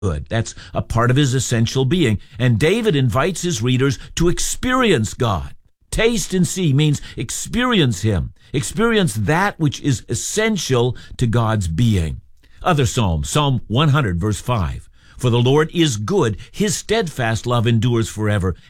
good. That's a part of his essential being. And David invites his readers to experience God. Taste and see means experience him. Experience that which is essential to God's being. Other Psalms, Psalm 100, verse 5. For the Lord is good, his steadfast love endures forever,